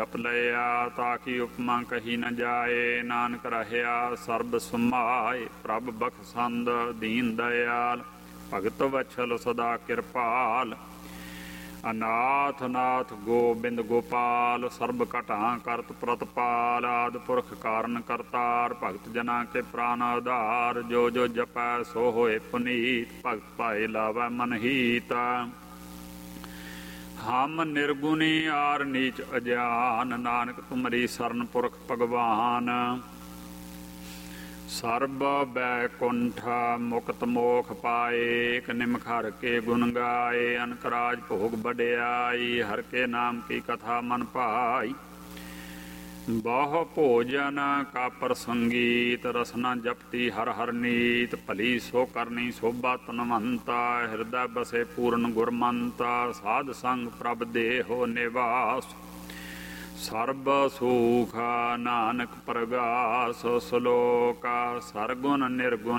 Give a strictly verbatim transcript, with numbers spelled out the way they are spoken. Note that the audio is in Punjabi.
ਜਪ ਲਿਆ ਤਾਕੀ ਉਪਮਾ ਕਹੀ ਨ ਜਾਏ। ਨਾਨਕ ਰਹਿਆ ਸਰਬ ਸਮਾਏ ਪ੍ਰਭ ਬਖਸ਼ੰਦ ਦੀਨ ਦਇਆਲ। ਭਗਤ ਵਛਲ ਸਦਾ ਕਿਰਪਾਲ ਅਨਾਥ ਨਾਥ ਗੋਬਿੰਦ ਗੋਪਾਲ। ਸਰਬ ਘਟਾਂ ਕਰਤ ਪ੍ਰਤਪਾਲ ਆਦਿ ਪੁਰਖ ਕਾਰਨ ਕਰਤਾਰ। ਭਗਤ ਜਨਾਂ ਕੇ ਪ੍ਰਾਨ ਆਧਾਰ ਜੋ ਜੋ ਜਪੈ ਸੋ ਹੋਏ ਪੁਨੀਤ। ਭਗਤ ਭਾਏ ਲਾਵੈ ਮਨ ਹੀਤ। ਹਮ ਨਿਰਗੁਣੀ ਆਰ ਨੀਚ ਅਜਾਨ ਨਾਨਕ ਤੁਮਰੀ ਸਰਨ ਪੁਰਖ ਭਗਵਾਨ। ਸਰਬ ਬੈਕੁੰਠ ਮੁਕਤ ਮੋਖ ਪਾਏ। ਇਕ ਨਿਮਖ ਹਰ ਕੇ ਗੁਣ ਗਾਏ। ਅਨਕ ਰਾਜ ਭੋਗ ਵਡਿਆਈ ਹਰ ਕੇ ਨਾਮ ਕੀ ਕਥਾ ਮਨ ਭਾਈ। ਬਹੁ ਭੋਜਨ ਕਾ ਪ੍ਰਸੰਗੀਤ ਰਸਨਾ ਜਪਤੀ ਹਰ ਹਰ ਨੀਤ। ਭਲੀ ਸੋ ਕਰਨੀ ਸੋਭਾ ਤਨਵੰਤਾ ਹਿਰਦੈ ਬਸੇ ਪੂਰਨ ਗੁਰਮੰਤਾ। ਸਾਧ ਸੰਗ ਪ੍ਰਭ ਦੇਹੋ ਨਿਵਾਸ ਸਰਬ ਸੂਖ ਨਾਨਕ ਪ੍ਰਗਾਸ। ਸਲੋਕ ਸਰਗੁਣ ਨਿਰਗੁਣ